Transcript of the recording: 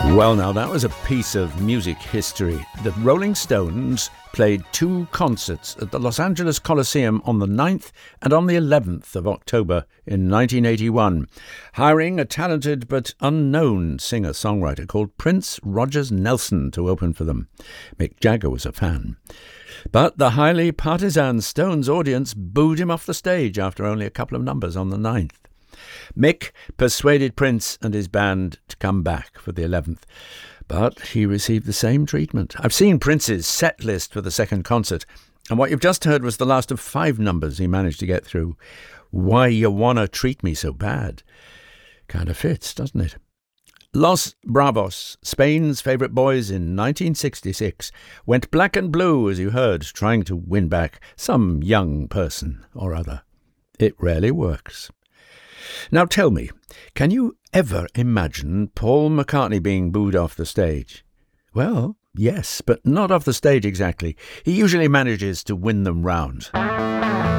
Well, now, that was a piece of music history. The Rolling Stones played 2 concerts at the Los Angeles Coliseum on the 9th and on the 11th of October in 1981, hiring a talented but unknown singer-songwriter called Prince Rogers Nelson to open for them. Mick Jagger was a fan. But the highly partisan Stones audience booed him off the stage after only a couple of numbers on the 9th. Mick persuaded Prince and his band to come back for the 11th, but he received the same treatment. I've seen Prince's set list for the second concert, and what you've just heard was the last of 5 numbers he managed to get through. Why You Wanna Treat Me So Bad? Kind of fits, doesn't it? Los Bravos, Spain's favourite boys in 1966, went black and blue, as you heard, trying to win back some young person or other. It rarely works. Now tell me, can you ever imagine Paul McCartney being booed off the stage? Well, yes, but not off the stage exactly. He usually manages to win them round.